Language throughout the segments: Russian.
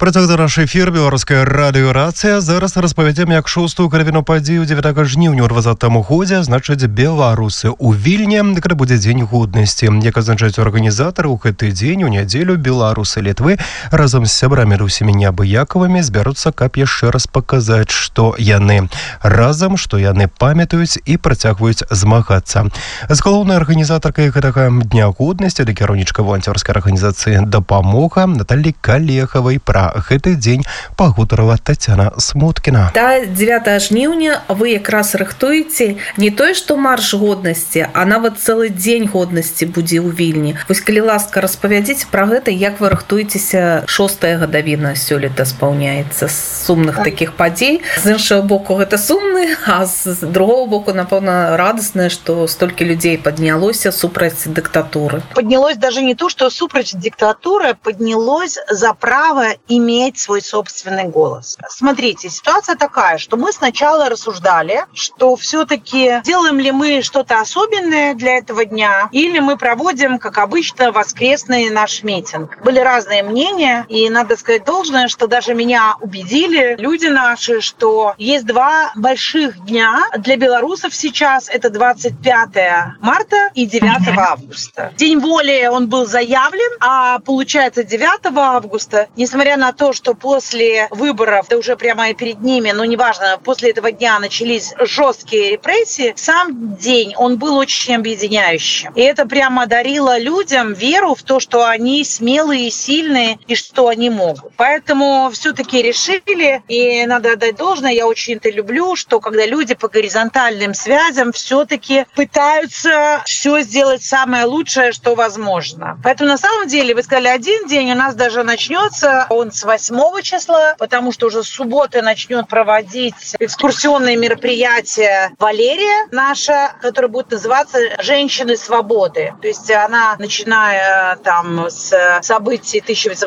Працягвае наш эфір беларуская радыёрацыя. Зараз распавядзем, як шостую каляіну падзею 9 жніўня ў 2020 годзе значыць беларусы ў Вільні, калі будзе дзень годнасці. Як азначаюць арганізатары, у гэты дзень у нядзелю беларусы Літвы разам з сябрамі русімі неабыякавымі збяруцца, каб яшчэ раз паказаць, што яны разам, што яны памятаюць і працягваюць змагацца. З галоўнай арганізатаркай гэтага дня годнасці да кіраўнічка воланцёрскай арганізацыі «Дапамога» Наталлі Калехавай пра гэты дзень пагутарыла Тацяна Смуткіна. Да 9 жніўня вы якраз рыхтуеце не тое, што марш годнасці, а нават цэлы дзень годнасці будзе ў Вільні. Вось, калі ласка, распавядзіце пра гэта, як вы рыхтуецеся. 6-я гадавіна сёлета спаўняецца з сумных такіх падзей. З іншага боку, гэта сумны, а з другого боку, напэўна, радасна, што столькі людзей паднялося супраць дыктатуры. Поднялось даже не то, что супраць диктатуры, поднялось за право иметь свой собственный голос. Смотрите, ситуация такая, что мы сначала рассуждали, что все-таки делаем ли мы что-то особенное для этого дня, или мы проводим, как обычно, воскресный наш митинг. Были разные мнения, и надо сказать должное, что даже меня убедили люди наши, что есть два больших дня для белорусов сейчас. Это 25 марта и 9 августа. День воли, он был заявлен, а получается 9 августа, несмотря на то, что после выборов, да уже прямо и перед ними, но неважно, после этого дня начались жесткие репрессии, сам день, он был очень объединяющим. И это прямо дарило людям веру в то, что они смелые и сильные, и что они могут. Поэтому все-таки решили, и надо отдать должное, я очень это люблю, что когда люди по горизонтальным связям все-таки пытаются все сделать самое лучшее, что возможно. Поэтому на самом деле, вы сказали, один день у нас даже начнется, он с 8 числа, потому что уже с субботы начнет проводить экскурсионные мероприятия Валерия наша, которая будет называться «Женщины свободы». То есть она, начиная там с событий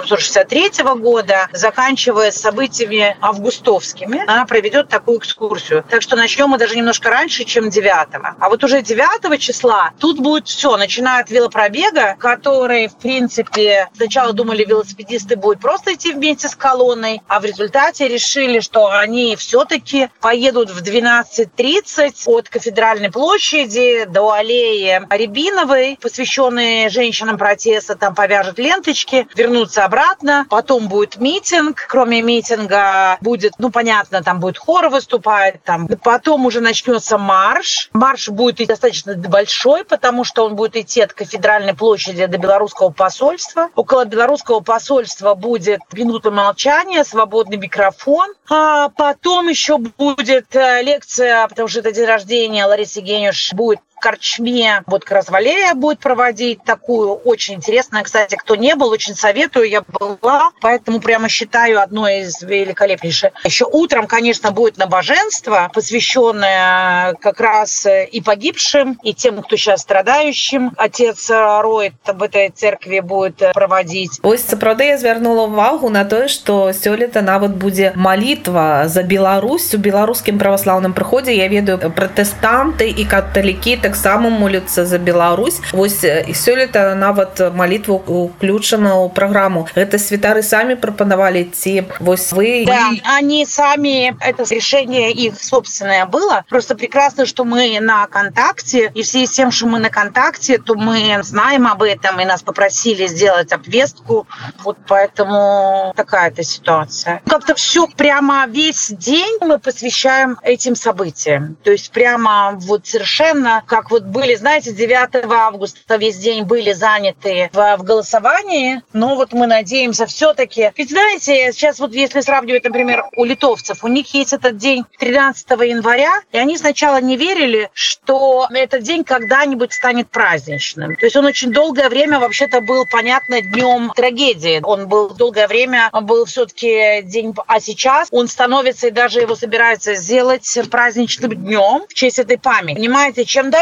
1863 года, заканчивая событиями августовскими, она проведет такую экскурсию. Так что начнем мы даже немножко раньше, чем 9. А вот уже 9 числа тут будет все, начиная от велопробега, который, в принципе, сначала думали, велосипедисты будут просто идти вместе с колонной, а в результате решили, что они все-таки поедут в 12:30 от Кафедральной площади до аллеи Рябиновой, посвященной женщинам протеста, там повяжут ленточки, вернутся обратно, потом будет митинг, кроме митинга будет, понятно, там будет хор выступать, там, потом уже начнется марш. Марш будет достаточно большой, потому что он будет идти от Кафедральной площади до Белорусского посольства. Около Белорусского посольства будет минута молчания, свободный микрофон. А потом еще будет лекция, потому что это день рождения Ларисы Генюш, будет в Корчме. Вот как раз Валерия будет проводить такую очень интересную. Кстати, кто не был, очень советую, я была. Поэтому прямо считаю одной из великолепнейших. Еще утром, конечно, будет набоженство, посвященное как раз и погибшим, и тем, кто сейчас страдающим. Отец Ройт об этой церкви будет проводить. Ось, сапраўды, я звярнула увагу на тое, што сёлета нават будзе малітва за Беларусь у беларускім праваслаўным прыходзе. Я ведаю, пратэстанты і каталікі таксама моляцца за Беларусь. Вось і сёлета нават малітва ўключана ў праграму. Гэта святары самі прапанавалі ці вось вы? Да, они сами, это решение их собственное было. Просто прекрасно, что мы на контакте, и в связи с тем, что мы на контакте, то мы знаем об этом, и нас попросили сделать обвестку. Вот поэтому такая-то ситуация. Как-то все прямо весь день мы посвящаем этим событиям. То есть прямо вот совершенно как вот были, знаете, 9 августа весь день были заняты в голосовании, но вот мы надеемся все-таки. Ведь знаете, сейчас вот если сравнивать, например, у литовцев, у них есть этот день 13 января, и они сначала не верили, что этот день когда-нибудь станет праздничным. То есть он очень долгое время вообще-то был, понятно, днем трагедии. Он был долгое время, был все-таки день, а сейчас он становится, и даже его собираются сделать праздничным днем в честь этой памяти. Понимаете, чем дальше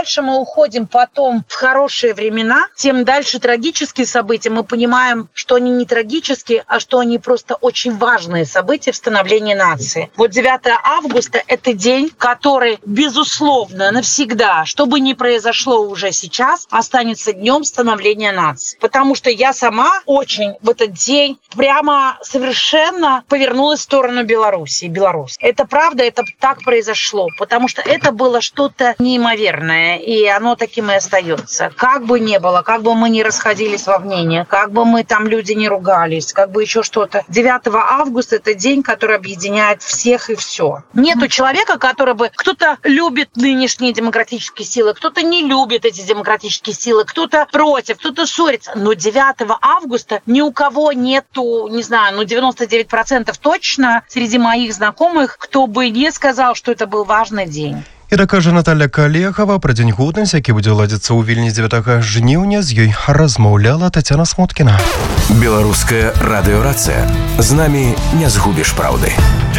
дальше мы уходим потом в хорошие времена, тем дальше трагические события. Мы понимаем, что они не трагические, а что они просто очень важные события в становлении нации. Вот 9 августа – это день, который, безусловно, навсегда, что бы ни произошло уже сейчас, останется днем становления нации. Потому что я сама очень в этот день прямо совершенно повернулась в сторону Беларуси. Это правда, это так произошло, потому что это было что-то неимоверное, и оно таким и остается. Как бы ни было, как бы мы ни расходились во мнениях, как бы мы там люди не ругались, как бы еще что-то. 9 августа – это день, который объединяет всех и все. Нету человека, который бы... Кто-то любит нынешние демократические силы, кто-то не любит эти демократические силы, кто-то против, кто-то ссорится. Но 9 августа ни у кого нету, не знаю, 99% точно среди моих знакомых, кто бы не сказал, что это был важный день. І дакажа Наталя Калехова пра дзень годнасці, які будзе ладзіцца ў Вільні 9 жніўня, з ёй размаўляла Тацяна Смуткіна. Беларуская радыёрацыя. З намі не згубіш праўды.